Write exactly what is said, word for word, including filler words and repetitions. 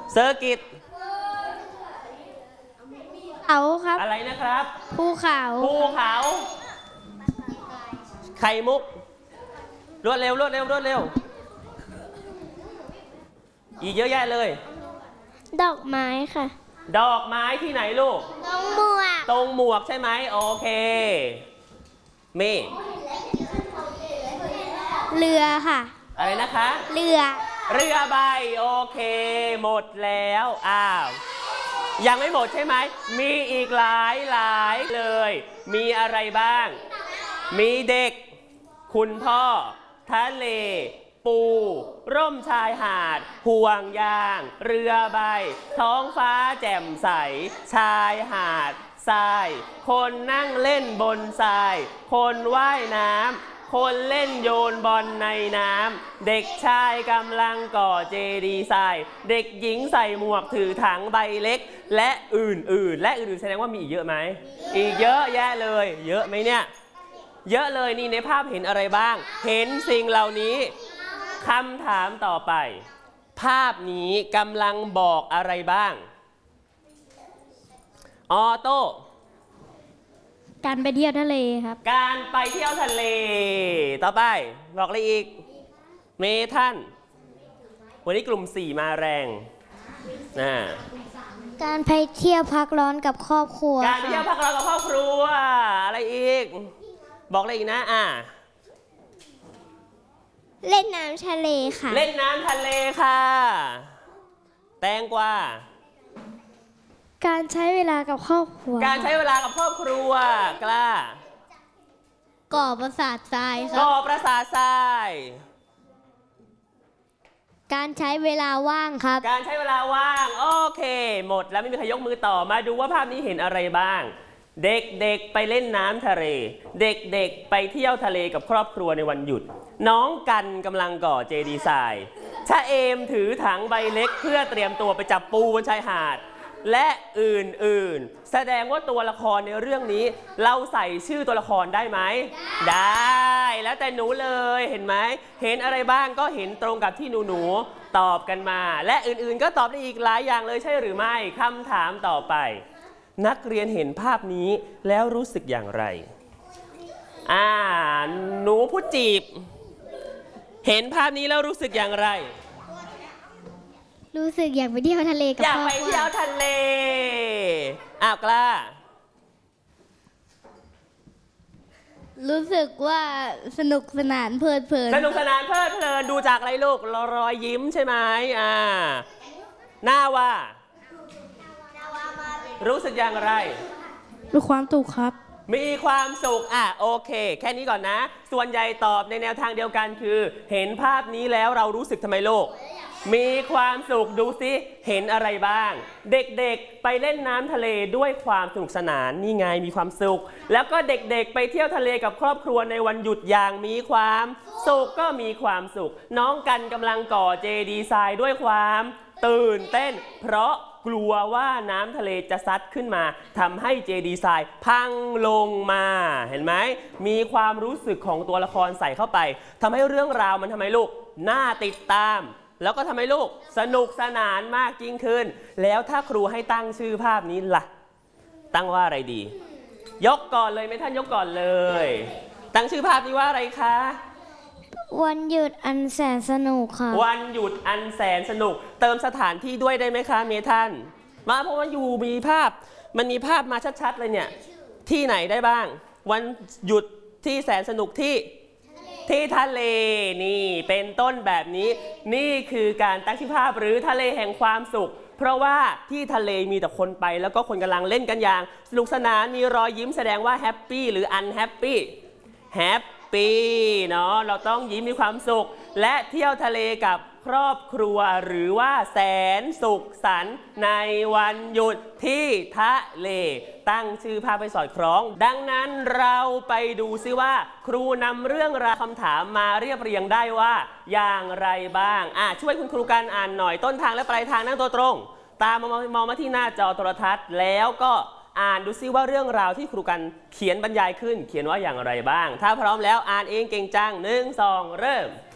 เซอร์กิตเขาครับอะไรนะครับภูเขาภูเขาไข่มุกรวดเร็วรวดเร็วรวดเร็วอีกเยอะแยะเลยดอกไม้ค่ะดอกไม้ที่ไหนลูกตรงหมวกตรงหมวกใช่ไหมโอเคเมย์เรือค่ะอะไรนะคะเรือเรือใบโอเคหมดแล้วอ้าวยังไม่หมดใช่ไหมมีอีกหลายหลายเลยมีอะไรบ้างมีเด็กคุณพ่อทะเลปูร่มชายหาดห่วงยางเรือใบท้องฟ้าแจ่มใสชายหาดทรายคนนั่งเล่นบนทรายคนว่ายน้ำคนเล่นโยนบอลในน้ำเด็กชายกำลังก่อเจดีย์ทรายเด็กหญิงใส่หมวกถือถังใบเล็กและอื่นๆและอื่นๆแสดงว่ามีอีกเยอะไหมอีกเยอะแยะเลยเยอะไหมเนี่ยเยอะเลยนี่ในภาพเห็นอะไรบ้างเห็นสิ่งเหล่านี้คำถามต่อไปภาพนี้กำลังบอกอะไรบ้างออโต้การไปเที่ยวทะเลครับการไปเที่ยวทะเลต่อไปบอกอะไรอีกเมทันวันนี้กลุ่มสี่มาแรงนะการไปเที่ยวพักร้อนกับครอบครัวการไปเที่ยวพักร้อนกับครอบครัวอะไรอีกบอกอะไรอีกนะอ่ะเล่นน้ำทะเลค่ะเล่นน้ำทะเลค่ะแตงกวาการใช้เวลากับครอบครัวการใช้เวลากับครอบครัวกล้าก่อปราสาททรายครับก่อปราสาททรายการใช้เวลาว่างครับการใช้เวลาว่างโอเคหมดแล้วไม่มีใครยกมือต่อมาดูว่าภาพนี้เห็นอะไรบ้างเด็กๆไปเล่นน้ำทะเลเด็กๆไปเที่ยวทะเลกับครอบครัวในวันหยุดน้องกันกำลังก่อเจดีย์ทรายชะเอมถือถังใบเล็กเพื่อเตรียมตัวไปจับปูบนชายหาดและอื่นๆแสดงว่าตัวละครในเรื่องนี้เราใส่ชื่อตัวละครได้ไหมได้แล้วแต่หนูเลยเห็นไหมเห็นอะไรบ้างก็เห็นตรงกับที่หนูๆตอบกันมาและอื่นๆก็ตอบได้อีกหลายอย่างเลยใช่หรือไม่คำถามต่อไปนักเรียนเห็นภาพนี้แล้วรู้สึกอย่างไรอ่าหนูผู้จีบเห็นภาพนี้แล้วรู้สึกอย่างไรรู้สึกอยากไปเที่ยวทะเลกับอยากไปเที่ยวทะเลอ้าวกล้ารู้สึกว่าสนุกสนานเพลิดเพลินสนุกสนานเพลิดเพลินดูจากอะไรลูกรอยยิ้มใช่ไหมอ่าหน้าว่ารู้สึกอย่างไรมีความสุขครับมีความสุขอ่ะโอเคแค่นี้ก่อนนะส่วนใหญ่ตอบในแนวทางเดียวกันคือเห็นภาพนี้แล้วเรารู้สึกทำไมลูกมีความสุขดูสิเห็นอะไรบ้างเด็กๆไปเล่นน้ำทะเลด้วยความสนุกสนานนี่ไงมีความสุขแล้วก็เด็กๆไปเที่ยวทะเลกับครอบครัวในวันหยุดอย่างมีความสุขก็มีความสุขน้องกันกำลังก่อเจดีย์ทรายด้วยความตื่นเต้นเพราะกลัวว่าน้ำทะเลจะซัดขึ้นมาทำให้เจดีย์ทรายพังลงมาเห็นไหมมีความรู้สึกของตัวละครใส่เข้าไปทำให้เรื่องราวมันทำไมลูกน่าติดตามแล้วก็ทำให้ลูกสนุกสนานมากยิ่งขึ้นแล้วถ้าครูให้ตั้งชื่อภาพนี้ล่ะตั้งว่าอะไรดียกก่อนเลยไหมท่านยกก่อนเลยตั้งชื่อภาพนี้ว่าอะไรคะวันหยุดอันแสนสนุกค่ะวันหยุดอันแสนสนุกเติมสถานที่ด้วยได้ไหมคะเมทันมาเพราะว่าอยู่มีภาพมันมีภาพมาชัดๆเลยเนี่ยที่ไหนได้บ้างวันหยุดที่แสนสนุกที่ที่ทะเลนี่เป็นต้นแบบนี้นี่คือการตั้งชื่อภาพหรือทะเลแห่งความสุขเพราะว่าที่ทะเลมีแต่คนไปแล้วก็คนกำลังเล่นกันอย่างสนุกสนานมีรอยยิ้มแสดงว่าแฮปปี้หรืออันแฮปปี้แฮปปีเนาะเราต้องยิ้มมีความสุขและเที่ยวทะเลกับครอบครัวหรือว่าแสนสุขสันต์ในวันหยุดที่ทะเลตั้งชื่อภาพไปสอดคล้องดังนั้นเราไปดูซิว่าครูนำเรื่องราวคำถามมาเรียบเรียงได้ว่าอย่างไรบ้างอ่ะช่วยคุณครูกันอ่านหน่อยต้นทางและปลายทางนั่งตัวตรงตามมามองมาที่หน้าจอโทรทัศน์แล้วก็อ่านดูซิว่าเรื่องราวที่ครูกันเขียนบรรยายขึ้นเขียนว่าอย่างไรบ้างถ้าพร้อมแล้วอ่านเองเก่งจังหนึ่งสองเริ่ม